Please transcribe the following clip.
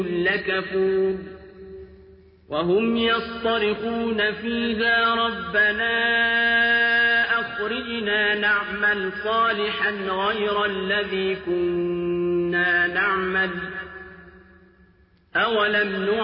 لكفور وهم يصطرخون فيها ربنا أخرجنا نعمل صالحا غير الذي كنا نعمل أولم